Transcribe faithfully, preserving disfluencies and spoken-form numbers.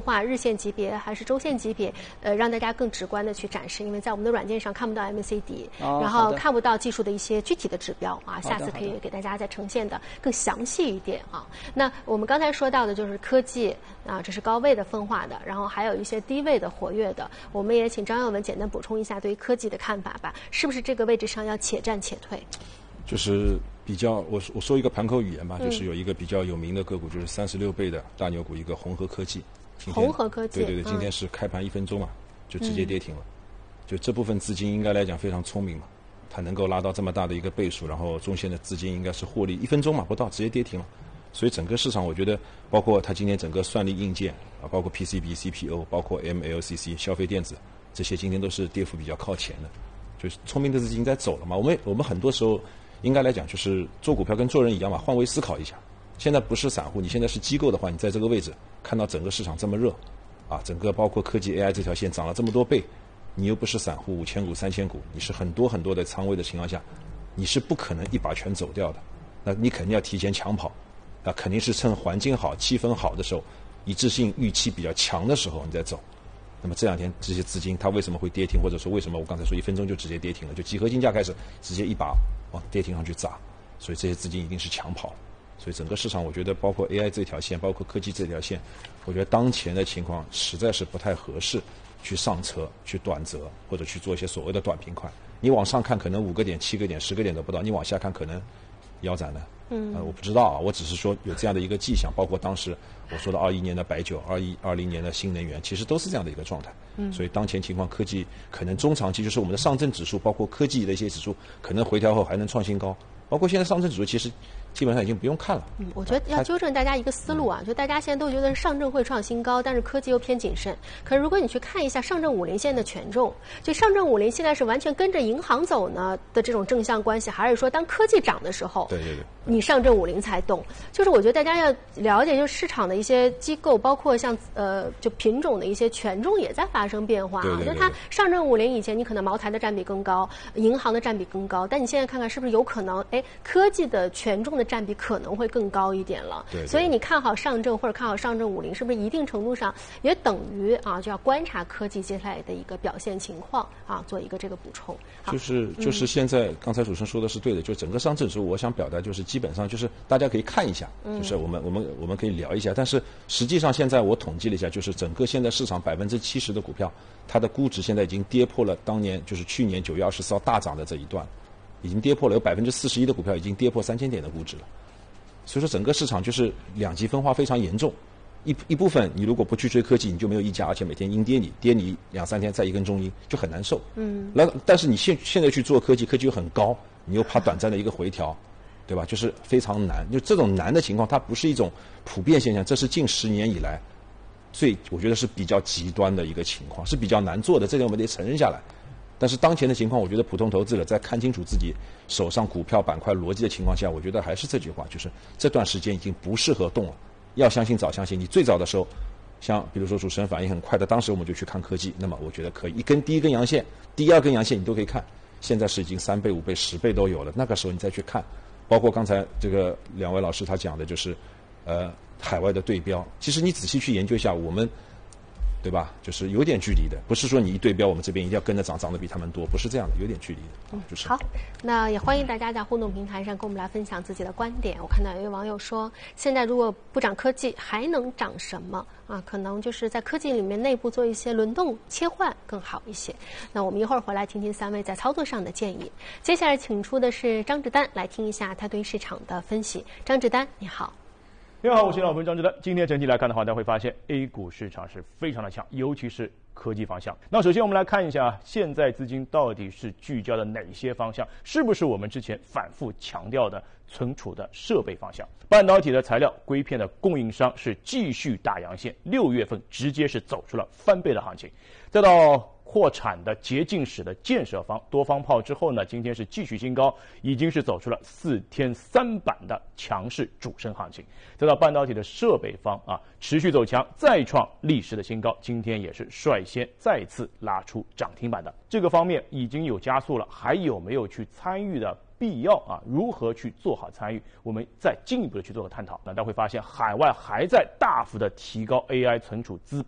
化日线级别还是周线级别，呃，让大家更直观的去展示。因为在我们的软件上看不到 M A C D，、哦、然后看不到技术的一些具体的指标啊，下次可以给大家再呈现的更详细一点啊。那我们刚才说到的就是科技啊，这是高位的分化的，然后还有一些低位的活跃的。我们也请张耀文简单补充一下对于科技的看法吧，是不是这个位置上要且战且退？ 就是比较，我我说一个盘口语言吧，嗯、就是有一个比较有名的个股，就是三十六倍的大牛股，一个红河科技。 红河科技， 对对对，今天是开盘一分钟嘛，就直接跌停了。嗯、就这部分资金应该来讲非常聪明嘛，它能够拉到这么大的一个倍数，然后中线的资金应该是获利一分钟嘛不到，直接跌停了。所以整个市场，我觉得包括它今天整个算力硬件啊，包括 P C B、C P O， 包括 M L C C、消费电子这些，今天都是跌幅比较靠前的。就是聪明的资金在走了嘛。我们我们很多时候。应该来讲，就是做股票跟做人一样嘛，换位思考一下。现在不是散户，你现在是机构的话，你在这个位置看到整个市场这么热，啊，整个包括科技 A I 这条线涨了这么多倍，你又不是散户，五千股、三千股，你是很多很多的仓位的情况下，你是不可能一把全走掉的。那你肯定要提前抢跑，那肯定是趁环境好、气氛好的时候，一致性预期比较强的时候你再走。那么这两天这些资金它为什么会跌停，或者说为什么我刚才说一分钟就直接跌停了，就几何竞价开始直接一把往跌停上去砸，所以这些资金一定是抢跑。所以整个市场我觉得包括 A I 这条线，包括科技这条线，我觉得当前的情况实在是不太合适去上车、去短折或者去做一些所谓的短平快。你往上看可能五个点、七个点、十个点都不到，你往下看可能腰斩的。嗯，呃，我不知道啊，我只是说有这样的一个迹象，包括当时我说的二一年的白酒，二一二零年的新能源，其实都是这样的一个状态。嗯，所以当前情况，科技可能中长期就是我们的上证指数，包括科技的一些指数，可能回调后还能创新高，包括现在上证指数其实基本上已经不用看了。 嗯，我觉得要纠正大家一个思路啊，就大家现在都觉得上证会创新高，但是科技又偏谨慎。可是如果你去看一下上证五零现在的权重，就上证五零现在是完全跟着银行走呢的这种正向关系，还是说当科技涨的时候， 对对对， 你上证五零才动？就是我觉得大家要了解，就是市场的一些机构，包括像呃就品种的一些权重也在发生变化啊。 对对对对， 就它上证五零以前你可能茅台的占比更高，银行的占比更高，但你现在看看是不是有可能，哎，科技的权重的占比可能会更高一点了。 对对对， 所以你看好上证或者看好上证五零，是不是一定程度上也等于啊就要观察科技接下来的一个表现情况啊，做一个这个补充。 就是就是现在、嗯、刚才主持人说的是对的，就整个上证指数，我想表达就是基本上就是大家可以看一下，就是我们我们我们可以聊一下，但是实际上现在我统计了一下，就是整个现在市场百分之七十的股票，它的估值现在已经跌破了当年就是去年九月二十四号大涨的这一段，已经跌破了，有百分之四十一的股票已经跌破三千点的估值了。所以说整个市场就是两极分化非常严重，一一部分你如果不去追科技，你就没有溢价，而且每天阴跌你跌你两三天再一根中阴就很难受。嗯，那但是你现现在去做科技，科技又很高，你又怕短暂的一个回调，对吧？就是非常难。就这种难的情况，它不是一种普遍现象，这是近十年以来最我觉得是比较极端的一个情况，是比较难做的，这点我们得承认下来。但是当前的情况，我觉得普通投资者在看清楚自己手上股票板块逻辑的情况下，我觉得还是这句话，就是这段时间已经不适合动了。要相信早相信，你最早的时候，像比如说主持人反应很快的，当时我们就去看科技，那么我觉得可以，一根第一根阳线，第二根阳线你都可以看。现在是已经三倍、五倍、十倍都有了，那个时候你再去看，包括刚才这个两位老师他讲的，就是呃海外的对标，其实你仔细去研究一下，我们。对吧？就是有点距离的，不是说你一对标，我们这边一定要跟着涨，涨得比他们多，不是这样的，有点距离的。嗯，就是好。那也欢迎大家在互动平台上跟我们来分享自己的观点。我看到有一位网友说，现在如果不涨科技，还能涨什么啊？可能就是在科技里面内部做一些轮动切换更好一些。那我们一会儿回来听听三位在操作上的建议。接下来请出的是张志丹，来听一下他对市场的分析。张志丹，你好。 你好，我是老朋友张志丹。今天整体来看的话，大家会发现 A 股市场是非常的强，尤其是科技方向。那首先我们来看一下，现在资金到底是聚焦的哪些方向？是不是我们之前反复强调的存储的设备方向？半导体的材料、硅片的供应商是继续打阳线，六月份直接是走出了翻倍的行情，再到。扩产的洁净室的建设方多方炮之后呢，今天是继续新高，已经是走出了四天三板的强势主升行情。再到半导体的设备方啊，持续走强，再创历史的新高，今天也是率先再次拉出涨停板的。这个方面已经有加速了，还有没有去参与的必要啊？如何去做好参与？我们再进一步的去做个探讨。那大家会发现，海外还在大幅的提高 A I 存储资